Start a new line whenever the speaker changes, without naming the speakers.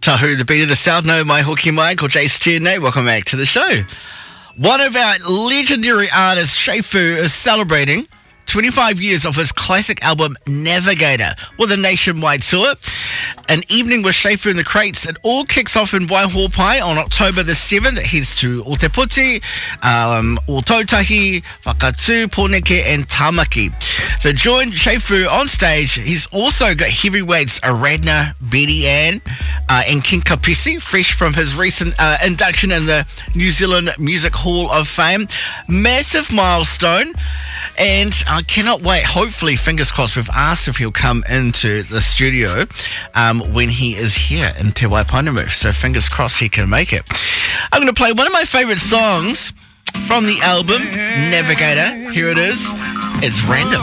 Tahu, the beat of the South. No, my Hoki Mike or Jace Tierney. Welcome back to the show. One of our legendary artists, Shay Fu, is celebrating 25 years of his classic album Navigator with a nationwide tour. An evening with Shay Fu and the Crates. It all kicks off in Waihopai on October the 7th. It heads to Oteputi, Otautahi, Whakatu, Pōneke and Tamaki. So join Shay Fu on stage. He's also got heavyweights Aradna, Betty Ann and King Kapisi, fresh from his recent induction in the New Zealand Music Hall of Fame. Massive milestone. And I cannot wait. Hopefully, fingers crossed, we've asked if he'll come into the studio when he is here in Te Waipounamu. So fingers crossed he can make it. I'm going to play one of my favourite songs from the album, Navigator. Here it is. It's Random.